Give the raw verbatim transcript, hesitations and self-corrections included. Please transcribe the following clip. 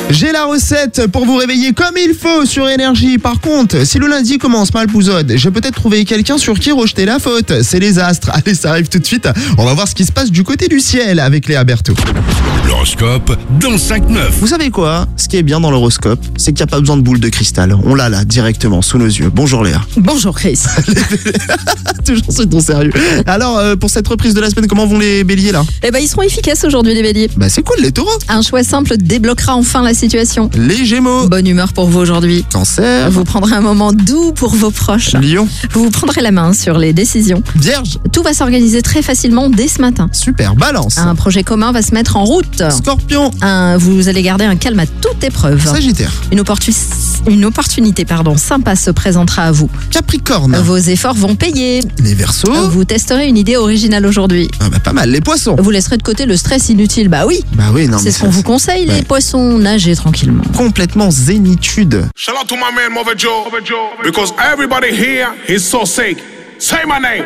J'ai la recette pour vous réveiller comme il faut sur Énergie. Par contre, si le lundi commence mal pousode, j'ai peut-être trouvé quelqu'un sur qui rejeter la faute. C'est les astres. Allez, ça arrive tout de suite. On va voir ce qui se passe du côté du ciel avec Léa Berthaud. L'horoscope dans cinq neuf. Vous savez quoi? Ce qui est bien dans l'horoscope, c'est qu'il n'y a pas besoin de boule de cristal. On l'a là, directement, sous nos yeux. Bonjour Léa. Bonjour Chris. Toujours c'est ton sérieux. Alors, euh, pour cette reprise de la semaine, comment vont les béliers là? Eh ben, ils seront efficaces aujourd'hui les béliers. Bah c'est cool les taureaux. Un choix simple débloquera enfin la situation. Les gémeaux. Bonne humeur pour vous aujourd'hui. Cancer. Vous prendrez un moment doux pour vos proches. Lion. Vous vous prendrez la main sur les décisions. Vierge. Tout va s'organiser très facilement dès ce matin. Super. Balance. Un projet commun va se mettre en route. Scorpion. Un, vous allez garder un calme à toute épreuve. Sagittaire. Une, opportu- une opportunité pardon, sympa se présentera à vous. Capricorne. Vos efforts vont payer. Les Verseaux. Vous testerez une idée originale aujourd'hui. Ah bah pas mal. Les poissons. Vous laisserez de côté le stress inutile. Bah oui, Bah oui, non mais c'est ce qu'on ça, vous conseille, Ouais. les poissons. Nagez tranquillement. complètement zénitude. Shout out to my man Mother Joe, because everybody here is so sick. Say my name.